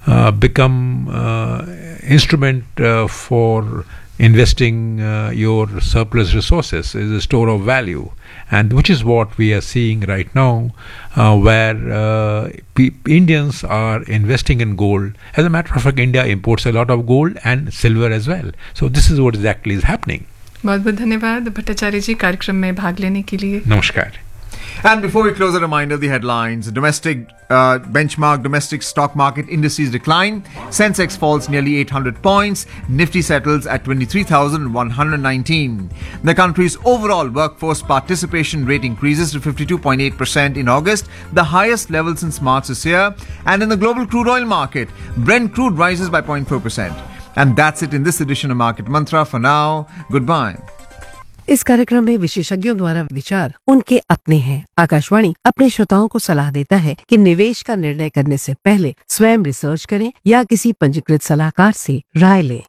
become instrument for investing your surplus resources, is a store of value, and which is what we are seeing right now, where Indians are investing in gold. As a matter of fact, India imports a lot of gold and silver as well. So this is what exactly is happening. बहुत बहुत धन्यवाद भट्टाचार्य जी कार्यक्रम में भाग लेने के लिए. नमस्कार. And before we close, a reminder, the headlines. Domestic benchmark domestic stock market indices decline. Sensex falls nearly 800 points. Nifty settles at 23,119. The country's overall workforce participation rate increases to 52.8% in August, the highest level since March this year. And in the global crude oil market, Brent crude rises by 0.4%. And that's it in this edition of Market Mantra. For now, goodbye. इस कार्यक्रम में विशेषज्ञों द्वारा विचार उनके अपने हैं. आकाशवाणी अपने श्रोताओं को सलाह देता है कि निवेश का निर्णय करने से पहले स्वयं रिसर्च करें या किसी पंजीकृत सलाहकार से राय लें.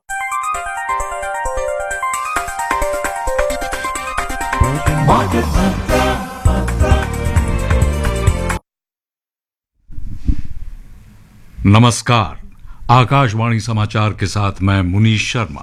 नमस्कार. आकाशवाणी समाचार के साथ मैं मुनीश शर्मा.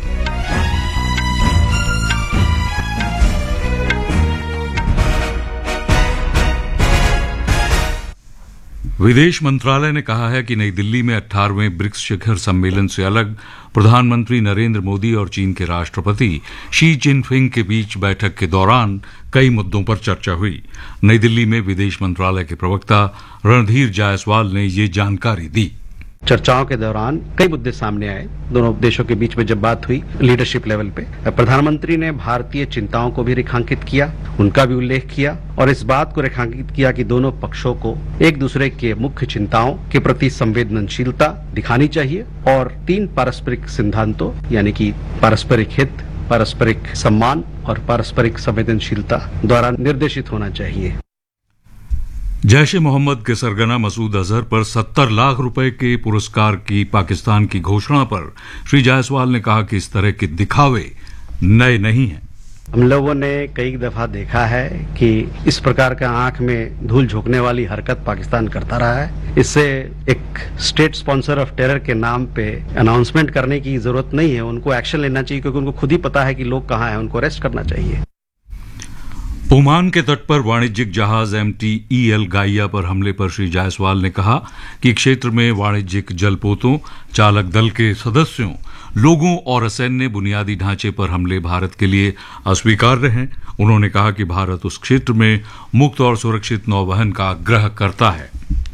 विदेश मंत्रालय ने कहा है कि नई दिल्ली में 18वें ब्रिक्स शिखर सम्मेलन से अलग प्रधानमंत्री नरेंद्र मोदी और चीन के राष्ट्रपति शी जिनपिंग के बीच बैठक के दौरान कई मुद्दों पर चर्चा हुई. नई दिल्ली में विदेश मंत्रालय के प्रवक्ता रणधीर जायसवाल ने ये जानकारी दी. चर्चाओं के दौरान कई मुद्दे सामने आए. दोनों देशों के बीच में जब बात हुई लीडरशिप लेवल पे, प्रधानमंत्री ने भारतीय चिंताओं को भी रेखांकित किया, उनका भी उल्लेख किया और इस बात को रेखांकित किया कि दोनों पक्षों को एक दूसरे के मुख्य चिंताओं के प्रति संवेदनशीलता दिखानी चाहिए और 3 पारस्परिक सिद्धांतों यानी कि पारस्परिक हित, पारस्परिक सम्मान और पारस्परिक संवेदनशीलता द्वारा निर्देशित होना चाहिए. जैश-ए-मोहम्मद के सरगना मसूद अजहर पर 70 लाख रुपए के पुरस्कार की पाकिस्तान की घोषणा पर श्री जायसवाल ने कहा कि इस तरह के दिखावे नए नहीं हैं. हम लोगों ने कई दफा देखा है कि इस प्रकार का आंख में धूल झोंकने वाली हरकत पाकिस्तान करता रहा है. इससे एक स्टेट स्पॉन्सर ऑफ टेरर के नाम पे अनाउंसमेंट करने की जरूरत नहीं है. उनको एक्शन लेना चाहिए क्योंकि उनको खुद ही पता है कि लोग कहाँ हैं. उनको अरेस्ट करना चाहिए. ओमान के तट पर वाणिज्यिक जहाज MT-EL गाइया पर हमले पर श्री जायसवाल ने कहा कि क्षेत्र में वाणिज्यिक जलपोतों, चालक दल के सदस्यों, लोगों और असैन्य बुनियादी ढांचे पर हमले भारत के लिए अस्वीकार्य हैं. उन्होंने कहा कि भारत उस क्षेत्र में मुक्त और सुरक्षित नौवहन का आग्रह करता है.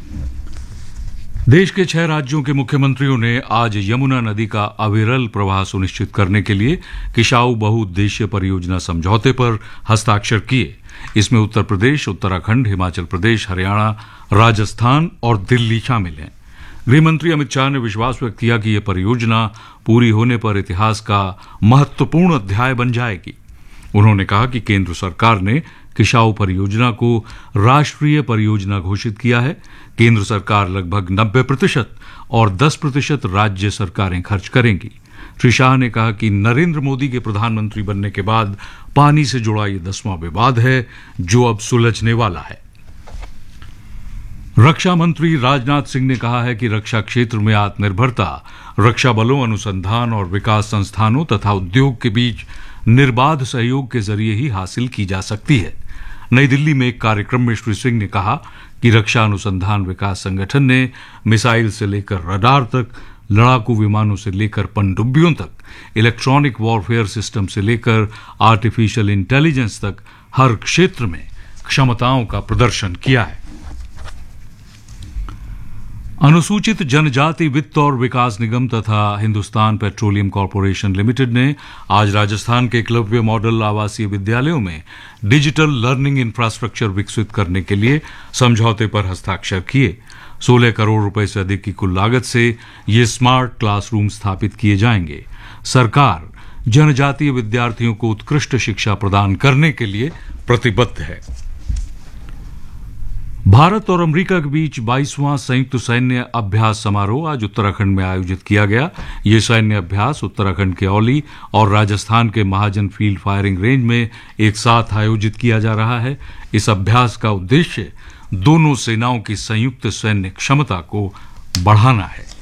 देश के 6 राज्यों के मुख्यमंत्रियों ने आज यमुना नदी का अविरल प्रवाह सुनिश्चित करने के लिए किशाऊ बहुउद्देशीय परियोजना समझौते पर हस्ताक्षर किए. इसमें उत्तर प्रदेश, उत्तराखंड, हिमाचल प्रदेश, हरियाणा, राजस्थान और दिल्ली शामिल हैं. गृहमंत्री अमित शाह ने विश्वास व्यक्त किया कि यह परियोजना पूरी होने पर इतिहास का महत्वपूर्ण अध्याय बन जाएगी. उन्होंने कहा कि केंद्र सरकार ने किशाऊ परियोजना को राष्ट्रीय परियोजना घोषित किया है. केंद्र सरकार लगभग 90% और 10% राज्य सरकारें खर्च करेंगी. श्री शाह ने कहा कि नरेंद्र मोदी के प्रधानमंत्री बनने के बाद पानी से जुड़ा ये 10वां विवाद है जो अब सुलझने वाला है. रक्षा मंत्री राजनाथ सिंह ने कहा है कि रक्षा क्षेत्र में आत्मनिर्भरता रक्षा बलों, अनुसंधान और विकास संस्थानों तथा उद्योग के बीच निर्बाध सहयोग के जरिए ही हासिल की जा सकती है. नई दिल्ली में एक कार्यक्रम में श्री सिंह ने कहा कि रक्षा अनुसंधान विकास संगठन ने मिसाइल से लेकर रडार तक, लड़ाकू विमानों से लेकर पनडुब्बियों तक, इलेक्ट्रॉनिक वॉरफेयर सिस्टम से लेकर आर्टिफिशियल इंटेलिजेंस तक हर क्षेत्र में क्षमताओं का प्रदर्शन किया है. अनुसूचित जनजाति वित्त और विकास निगम तथा हिंदुस्तान पेट्रोलियम कॉरपोरेशन लिमिटेड ने आज राजस्थान के एकलव्य मॉडल आवासीय विद्यालयों में डिजिटल लर्निंग इंफ्रास्ट्रक्चर विकसित करने के लिए समझौते पर हस्ताक्षर किए. 16 करोड़ रुपए से अधिक की कुल लागत से ये स्मार्ट क्लासरूम स्थापित किए जाएंगे. सरकार जनजातीय विद्यार्थियों को उत्कृष्ट शिक्षा प्रदान करने के लिए प्रतिबद्ध है. भारत और अमेरिका के बीच 22वां संयुक्त सैन्य अभ्यास समारोह आज उत्तराखंड में आयोजित किया गया. ये सैन्य अभ्यास उत्तराखंड के औली और राजस्थान के महाजन फील्ड फायरिंग रेंज में एक साथ आयोजित किया जा रहा है. इस अभ्यास का उद्देश्य दोनों सेनाओं की संयुक्त सैन्य क्षमता को बढ़ाना है.